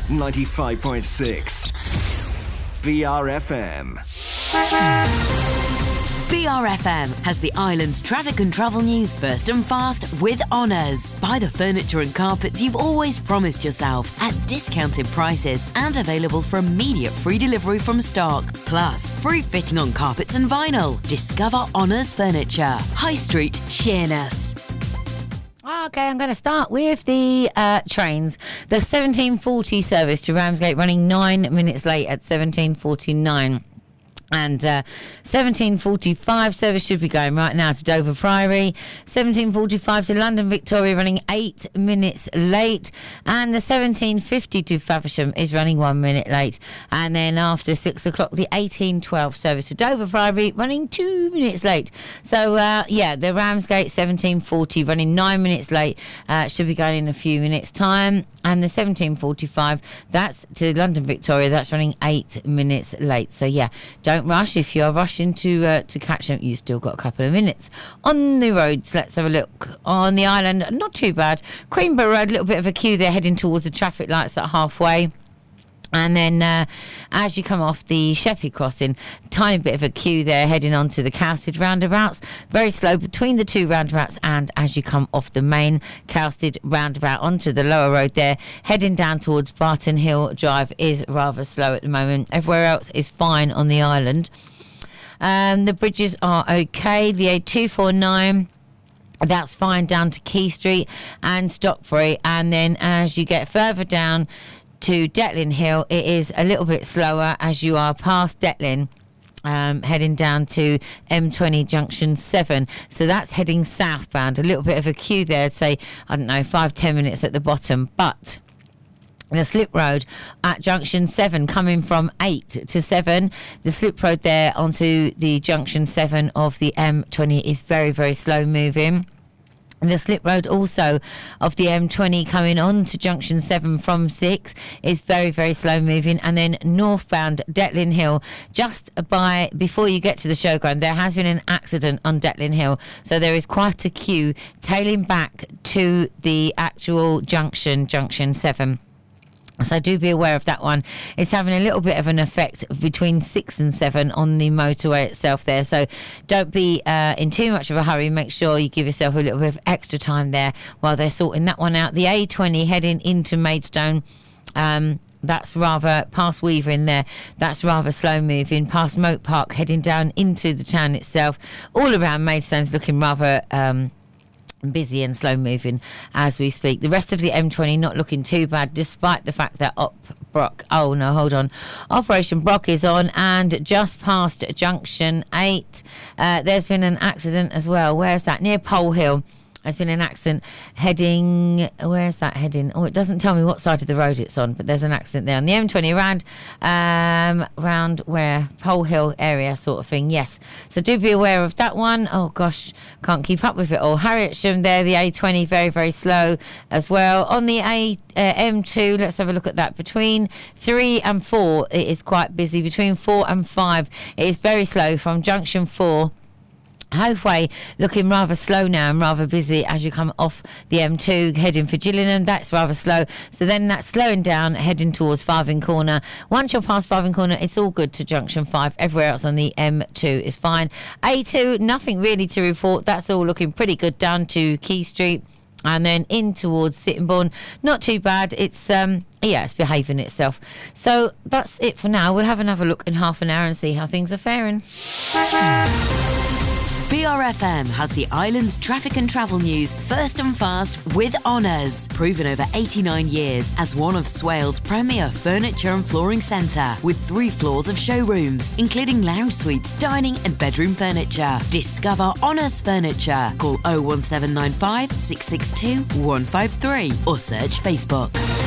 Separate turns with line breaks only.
95.6 BRFM.
BRFM has the island's traffic and travel news first and fast with Honours. Buy the furniture and carpets you've always promised yourself at discounted prices and available for immediate free delivery from stock. Plus, free fitting on carpets and vinyl. Discover Honours Furniture. High Street, Sheerness.
Okay, I'm going to start with the trains. The 1740 service to Ramsgate running 9 minutes late at 17:49. And 17:45 service should be going right now to Dover Priory. 17:45 to London Victoria running 8 minutes late. And the 17:50 to Faversham is running 1 minute late. And then after 6 o'clock, the 18:12 service to Dover Priory running 2 minutes late. So, the Ramsgate 17:40 running 9 minutes late should be going in a few minutes' time. And the 17:45, that's to London Victoria, that's running 8 minutes late. So, don't rush. If you're rushing to catch them, you've still got a couple of minutes. On the roads, let's have a look. On the island, not too bad. Queenborough Road, a little bit of a queue there heading towards the traffic lights at halfway. And then as you come off the Sheppey crossing, tiny bit of a queue there heading on to the Cowsted roundabouts. Very slow between the two roundabouts, and as you come off the main Cowsted roundabout onto the lower road there, heading down towards Barton Hill Drive is rather slow at the moment. Everywhere else is fine on the island. The bridges are okay. The A249... that's fine down to Key Street and Stockbury. And then as you get further down to Detlin Hill, it is a little bit slower as you are past Detlin, heading down to M20 Junction 7. So that's heading southbound. A little bit of a queue there, I'd say, 5-10 minutes at the bottom. But the slip road at Junction 7 coming from 8 to 7. The slip road there onto the Junction 7 of the M20 is very, very slow moving. The slip road also of the M20 coming on to Junction 7 from 6 is very, very slow moving. And then northbound Detlin Hill, just before you get to the showground, there has been an accident on Detlin Hill. So there is quite a queue tailing back to the actual Junction 7. So do be aware of that one. It's having a little bit of an effect between 6 and 7 on the motorway itself there. So don't be in too much of a hurry. Make sure you give yourself a little bit of extra time there while they're sorting that one out. The A20 heading into Maidstone, that's rather past Weaver in there. That's rather slow moving. Past Moat Park heading down into the town itself. All around Maidstone's looking rather... busy and slow moving as we speak. The rest of the M20 not looking too bad, despite the fact that Operation Brock is on, and just past Junction 8 there's been an accident as well. Where's that? Near Pole Hill. There's been an accident heading... Where's that heading? Oh, it doesn't tell me what side of the road it's on, but there's an accident there on the M20 round where? Pole Hill area sort of thing, yes. So do be aware of that one. Oh, gosh, can't keep up with it all. Harrietsham there, the A20, very, very slow as well. On the M2, let's have a look at that. Between 3 and 4, it is quite busy. Between 4 and 5, it is very slow from Junction 4. Hove looking rather slow now and rather busy as you come off the M2 heading for Gillingham. That's rather slow. So then that's slowing down heading towards Farthing Corner. Once you're past Farthing Corner, it's all good to Junction 5. Everywhere else on the M2 is fine. A2, nothing really to report. That's all looking pretty good down to Key Street. And then in towards Sittingbourne, not too bad. It's it's behaving itself. So that's it for now. We'll have another look in half an hour and see how things are faring.
BRFM has the island's traffic and travel news first and fast with Honours. Proven over 89 years as one of Swale's premier furniture and flooring centre, with 3 floors of showrooms, including lounge suites, dining and bedroom furniture. Discover Honours Furniture. Call 01795 662 153 or search Facebook.